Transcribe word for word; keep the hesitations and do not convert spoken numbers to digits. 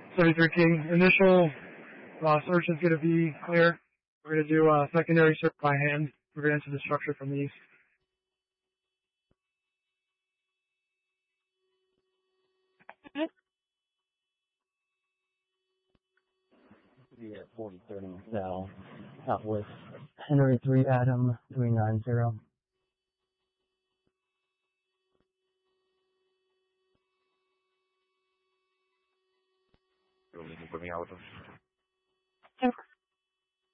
seventy-three King. Initial uh, search is going to be clear. We're going to do a secondary search by hand. We're going to enter the structure from the east. Be at forty thirty now, out with Henry three Adam three nine zero. You'll need to put me out with them. Okay.